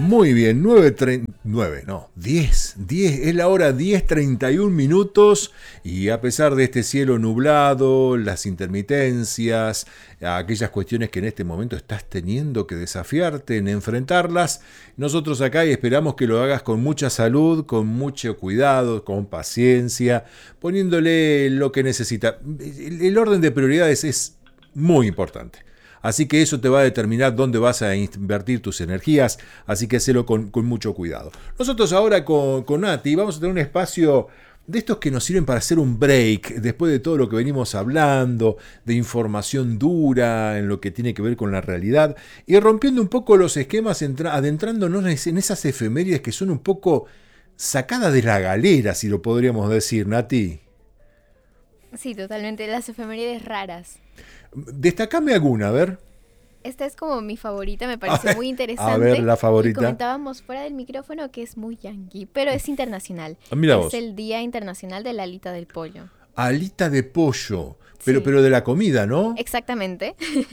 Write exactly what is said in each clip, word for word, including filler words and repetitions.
Muy bien, nueve, nueve, no, diez, diez, es la hora diez treinta y un minutos y a pesar de este cielo nublado, las intermitencias, aquellas cuestiones que en este momento estás teniendo que desafiarte en enfrentarlas, nosotros acá y esperamos que lo hagas con mucha salud, con mucho cuidado, con paciencia, poniéndole lo que necesita. El, el orden de prioridades es muy importante. Así que eso te va a determinar dónde vas a invertir tus energías, así que hacelo con, con mucho cuidado. Nosotros ahora con, con Nati vamos a tener un espacio de estos que nos sirven para hacer un break, después de todo lo que venimos hablando, de información dura en lo que tiene que ver con la realidad, y rompiendo un poco los esquemas, entra, adentrándonos en esas efemérides que son un poco sacadas de la galera, si lo podríamos decir, Nati. Sí, totalmente, las efemérides raras. Destacame alguna, a ver. Esta es como mi favorita, me pareció muy interesante. A ver, la favorita. Y comentábamos fuera del micrófono que es muy yankee, pero es internacional. Ah, mira es vos. el Día Internacional de la Alita del Pollo. Alita de pollo, pero, Sí. pero de la comida, ¿no? Exactamente.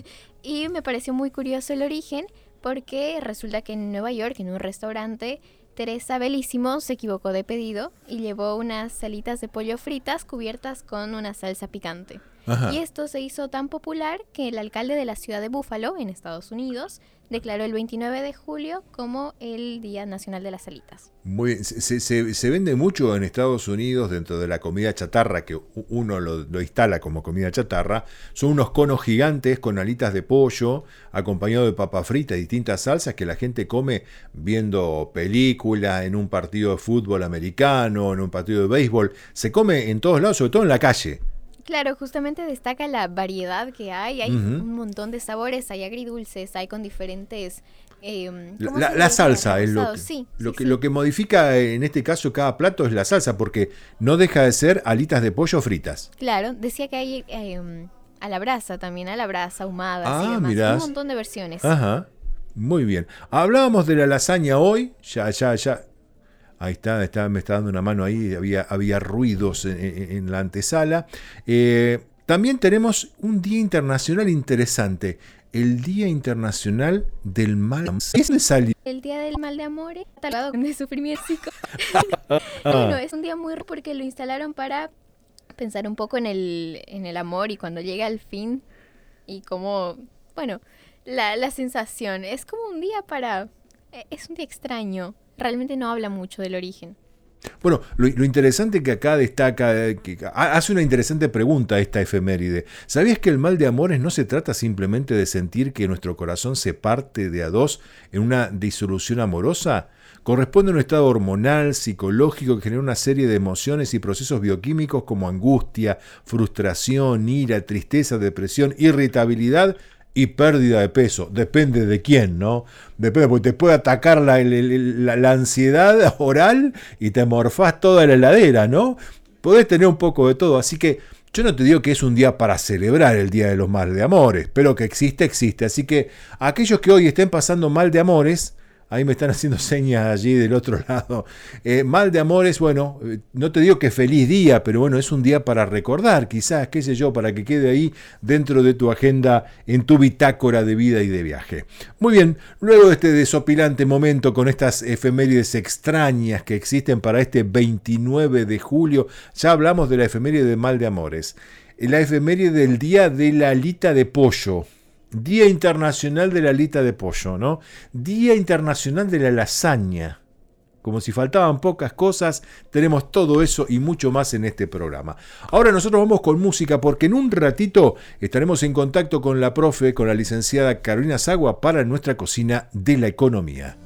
Y me pareció muy curioso el origen, porque resulta que en Nueva York, en un restaurante, Teresa Bellissimo se equivocó de pedido y llevó unas alitas de pollo fritas cubiertas con una salsa picante. Ajá. Y esto se hizo tan popular que el alcalde de la ciudad de Buffalo, en Estados Unidos, declaró el veintinueve de julio como el Día Nacional de las Alitas. Muy bien. Se, se, se vende mucho en Estados Unidos dentro de la comida chatarra, que uno lo, lo instala como comida chatarra. Son unos conos gigantes con alitas de pollo, acompañado de papa frita y distintas salsas que la gente come viendo película, en un partido de fútbol americano, en un partido de béisbol. Se come en todos lados, sobre todo en la calle. Claro, justamente destaca la variedad que hay. Hay Uh-huh. un montón de sabores, hay agridulces, hay con diferentes... Eh, ¿cómo La, se la dice? salsa es lo que, Reposados. Sí, lo, sí, que, sí. lo que modifica en este caso cada plato es la salsa, porque no deja de ser alitas de pollo fritas. Claro, decía que hay eh, a la brasa también, a la brasa, ahumadas Ah, y demás. mirás. Un montón de versiones. Ajá, muy bien. Hablábamos de la lasaña hoy, ya, ya, ya. Ahí está, está me está dando una mano ahí, había, había ruidos en, en, en la antesala. Eh, también tenemos un día internacional interesante, el Día Internacional del Mal. ¿Ese salió? El Día del Mal de Amores, talado de sufrimiento psicológico. Bueno, es un día muy raro porque lo instalaron para pensar un poco en el, en el amor y cuando llega al fin y como, bueno, la, la sensación. Es como un día para... Es un día extraño. Realmente no habla mucho del origen. Bueno, lo, lo interesante que acá destaca, eh, que hace una interesante pregunta esta efeméride. ¿Sabías que el mal de amores no se trata simplemente de sentir que nuestro corazón se parte de a dos en una disolución amorosa? Corresponde a un estado hormonal, psicológico, que genera una serie de emociones y procesos bioquímicos como angustia, frustración, ira, tristeza, depresión, irritabilidad y pérdida de peso. Depende de quién, ¿no? Depende, porque te puede atacar la, la, la ansiedad oral y te morfás toda la heladera, ¿no? Podés tener un poco de todo, así que yo no te digo que es un día para celebrar el Día de los Mal de Amores, pero que existe, existe. Así que aquellos que hoy estén pasando mal de amores, ahí me están haciendo señas allí del otro lado. Eh, mal de amores, bueno, eh, no te digo que feliz día, pero bueno, es un día para recordar, quizás, qué sé yo, para que quede ahí dentro de tu agenda, en tu bitácora de vida y de viaje. Muy bien, luego de este desopilante momento con estas efemérides extrañas que existen para este veintinueve de julio, ya hablamos de la efeméride de mal de amores. La efeméride del Día de la Alita de Pollo. Día Internacional de la Alita de Pollo, ¿no? Día Internacional de la Lasaña. Como si faltaban pocas cosas, tenemos todo eso y mucho más en este programa. Ahora nosotros vamos con música porque en un ratito estaremos en contacto con la profe, con la licenciada Carolina Sagua para nuestra cocina de la economía.